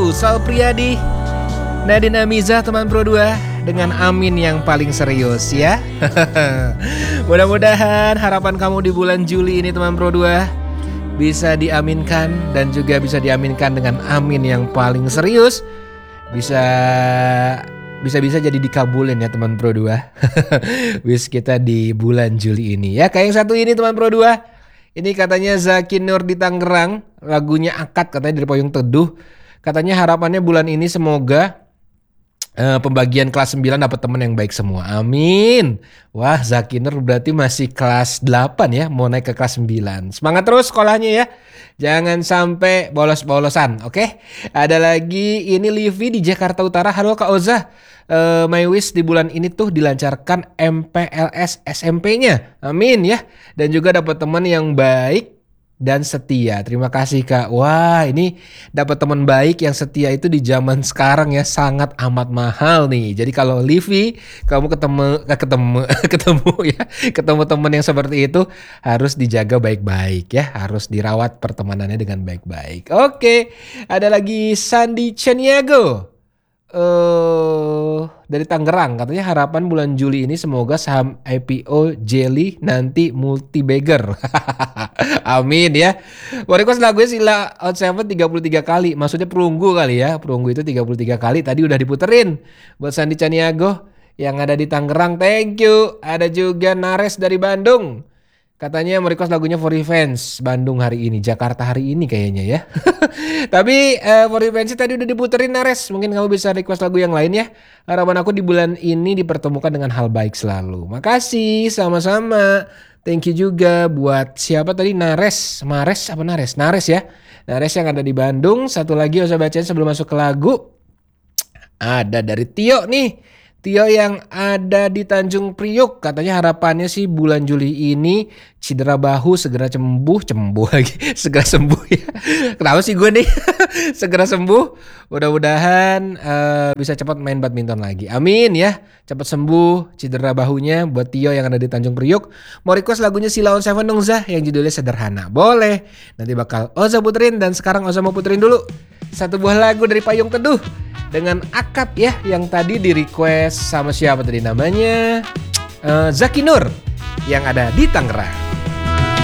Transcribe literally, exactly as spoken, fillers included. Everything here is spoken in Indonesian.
Aku Sal Priadi, Nadine Amiza teman Pro dua dengan amin yang paling serius ya. Mudah-mudahan harapan kamu di bulan Juli ini teman Pro dua bisa diaminkan dan juga bisa diaminkan dengan amin yang paling serius. Bisa bisa-bisa jadi dikabulin ya teman Pro dua. Wish kita di bulan Juli ini ya. Kayak yang satu ini teman Pro dua. Ini katanya Zaki Nur di Tangerang, lagunya Akad katanya dari Payung Teduh. Katanya harapannya bulan ini semoga uh, pembagian kelas sembilan dapat teman yang baik semua. Amin. Wah, Zaki Nur berarti masih kelas delapan ya, mau naik ke kelas sembilan. Semangat terus sekolahnya ya. Jangan sampai bolos-bolosan, oke? Okay? Ada lagi ini Livi di Jakarta Utara. Halo Kak Oza. Uh, my wish di bulan ini tuh dilancarkan M P L S S M P-nya. Amin ya. Dan juga dapat teman yang baik dan setia. Terima kasih Kak. Wah, ini dapat teman baik yang setia itu di zaman sekarang ya sangat amat mahal nih. Jadi kalau Livi kamu ketemu ketemu ketemu ya, ketemu teman yang seperti itu harus dijaga baik-baik ya, harus dirawat pertemanannya dengan baik-baik. Oke, ada lagi Sandi Chaniago. Uh, dari Tangerang katanya harapan bulan Juli ini semoga saham I P O Jelly nanti multi bagger. Amin ya. Request lagunya Sila Out Seven tiga puluh tiga kali. Maksudnya perunggu kali ya. Perunggu itu tiga puluh tiga kali. Tadi udah diputerin buat Sandi Caniago yang ada di Tangerang. Thank you. Ada juga Nares dari Bandung. Katanya mau request lagunya For Revenge Bandung hari ini, Jakarta hari ini kayaknya ya. Tapi uh, For Revenge tadi udah diputerin Nares. Mungkin kamu bisa request lagu yang lain ya. Harapan aku di bulan ini dipertemukan dengan hal baik selalu. Makasih, sama-sama. Thank you juga buat siapa tadi Nares, Mares apa Nares? Nares ya. Nares yang ada di Bandung. Satu lagi usah bacain sebelum masuk ke lagu. Ada dari Tio nih. Tio yang ada di Tanjung Priuk katanya harapannya sih bulan Juli ini cedera bahu segera sembuh, sembuh lagi, segera sembuh ya. Kenapa sih gue nih? Segera sembuh. Mudah-mudahan uh, bisa cepat main badminton lagi. Amin ya. Cepat sembuh cedera bahunya buat Tio yang ada di Tanjung Priuk. Mau request lagunya Sila On Seven dong Zah yang judulnya Sederhana. Boleh. Nanti bakal Oza puterin dan sekarang Oza mau puterin dulu satu buah lagu dari Payung Teduh dengan Akad ya yang tadi di request sama siapa tadi namanya uh, Zaki Nur yang ada di Tangerang.